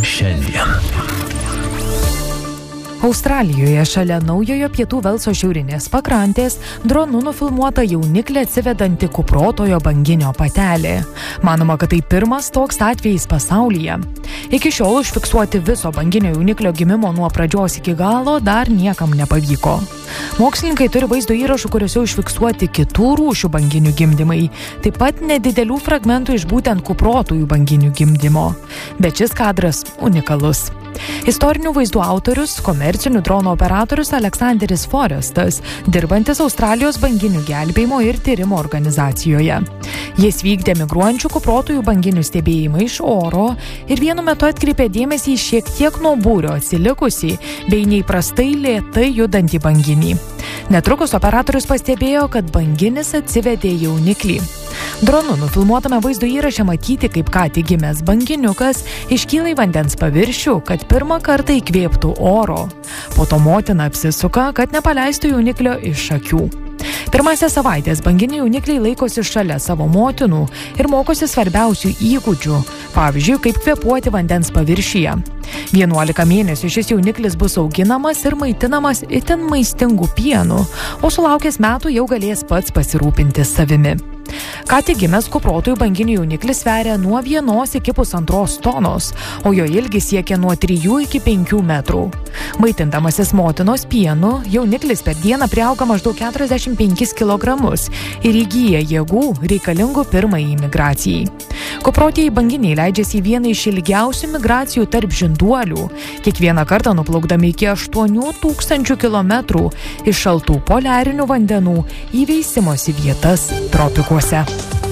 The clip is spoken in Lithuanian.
šiandien. Australijoje šalia naujojo Pietų Velso šiaurinės pakrantės dronu nufilmuota jauniklė atsivedanti kuprotojo banginio patelė. Manoma, kad tai pirmas toks atvejis pasaulyje. Iki šiol užfiksuoti viso banginio jauniklio gimimo nuo pradžios iki galo dar niekam nepavyko. Mokslininkai turi vaizdo įrašų, kuriuose užfiksuoti kitų rūšių banginių gimdymai, taip pat nedidelių fragmentų iš būtent kuprotųjų banginių gimdymo. Bet šis kadras unikalus. Istorinių vaizdų autorius, komercinių dronų operatorius Aleksanderis Forestas, dirbantis Australijos banginių gelbėjimo ir tyrimo organizacijoje. Jis vykdė migruojančių kuprotųjų banginių stebėjimą iš oro ir vienu metu atkreipė dėmesį į šiek tiek nuo būrio atsilikusį bei neįprastai lėtai judantį banginį. Netrukus operatorius pastebėjo, kad banginis atsivedė jauniklį. Dronu nufilmuotame vaizdo įraše matyti, kaip ką tik gimęs banginiukas iškyla į vandens paviršių, kad pirmą kartą įkvėptų oro. Po to motina apsisuka, kad nepaleistų jauniklio iš akių. Pirmąsias savaitės banginiai jaunikliai laikosi šalia savo motinų ir mokosi svarbiausių įgūdžių, pavyzdžiui, kaip kvėpuoti vandens paviršyje. 11 mėnesių šis jauniklis bus auginamas ir maitinamas itin maistingų pienų, o sulaukęs metų jau galės pats pasirūpinti savimi. Ką tik gimęs kuprotųjų banginių jauniklis sveria nuo 1 iki 1,5 tonos, o jo ilgis siekia nuo 3 iki 5 metrų. Maitindamasis motinos pienu, jauniklis per dieną priauga maždaug 45 kilogramus ir įgyja jėgų reikalingų pirmajai migracijai. Kuprotieji banginiai leidžiasi į vieną iš ilgiausių migracijų tarp žinduolių, kiekvieną kartą nuplaukdami iki 8000 kilometrų iš šaltų poliarinių vandenų į veisimosi vietas tropikuose.